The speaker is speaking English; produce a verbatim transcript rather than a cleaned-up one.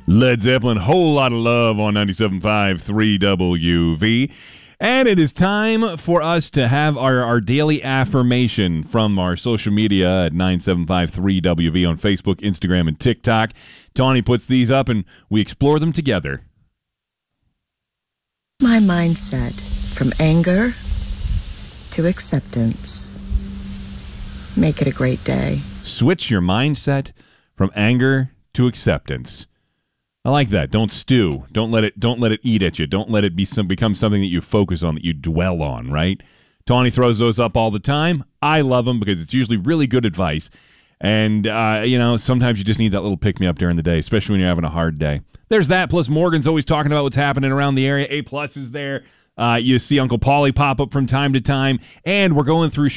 Led Zeppelin, whole lot of love on ninety-seven point five three W V. And it is time for us to have our, our daily affirmation from our social media at nine seven five three W V on Facebook, Instagram, and TikTok. Tawny puts these up and we explore them together. My mindset from anger to acceptance. Make it a great day. Switch your mindset from anger to acceptance. I like that. Don't stew. Don't let it. Don't let it eat at you. Don't let it be some become something that you focus on, that you dwell on. Right? Tawny throws those up all the time. I love them because it's usually really good advice. And uh, you know, sometimes you just need that little pick me up during the day, especially when you're having a hard day. There's that. Plus, Morgan's always talking about what's happening around the area. A plus is there. Uh, you see Uncle Paulie pop up from time to time, and we're going through